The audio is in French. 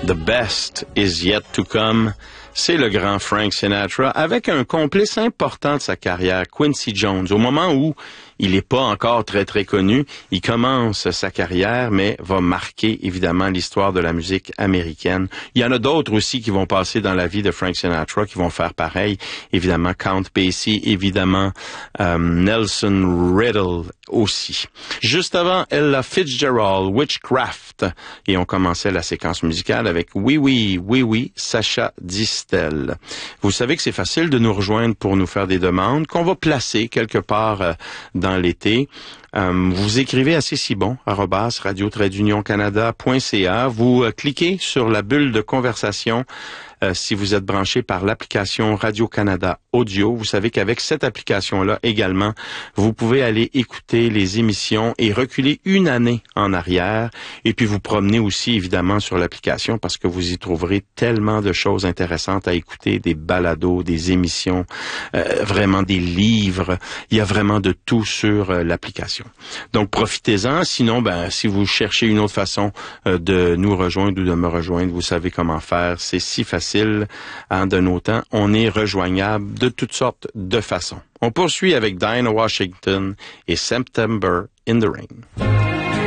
The best is yet to come. C'est le grand Frank Sinatra avec un complice important de sa carrière, Quincy Jones. Au moment où il n'est pas encore très très connu, il commence sa carrière, mais va marquer évidemment l'histoire de la musique américaine. Il y en a d'autres aussi qui vont passer dans la vie de Frank Sinatra, qui vont faire pareil. Évidemment, Count Basie, évidemment, Nelson Riddle aussi. Juste avant, Ella Fitzgerald, Witchcraft. Et on commençait la séquence musicale avec Oui, oui, oui, oui, Sacha Distel. Vous savez que c'est facile de nous rejoindre pour nous faire des demandes qu'on va placer quelque part dans l'été. Vous écrivez à cecibon @radio-canada.ca. Vous cliquez sur la bulle de conversation si vous êtes branché par l'application Radio-Canada Audio. Vous savez qu'avec cette application-là également, vous pouvez aller écouter les émissions et reculer une année en arrière. Et puis vous promener aussi évidemment sur l'application parce que vous y trouverez tellement de choses intéressantes à écouter, des balados, des émissions, vraiment des livres. Il y a vraiment de tout sur l'application. Donc profitez-en. Sinon, si vous cherchez une autre façon de nous rejoindre ou de me rejoindre, vous savez comment faire. C'est si facile. De nos temps, on est rejoignable de toutes sortes de façons. On poursuit avec Dinah Washington et September in the Rain.